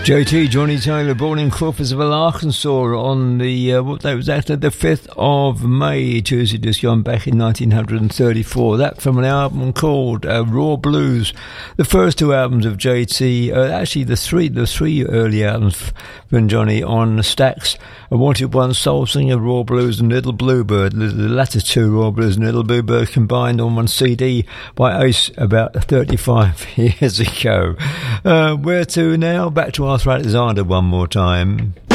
JT, Johnny Taylor, born in Crawfordsville, Arkansas on the, what day was that? The 5th of May, Tuesday just gone back in 1934. That from an album called Raw Blues. The first two albums of JT, actually the three early albums from Johnny on Stax, I Wanted One, Soul Singer, Raw Blues and Little Bluebird. The latter two, Raw Blues and Little Bluebird, combined on one CD by Ace about 35 years ago. Where to now? Back to Arthritis Arda one more time.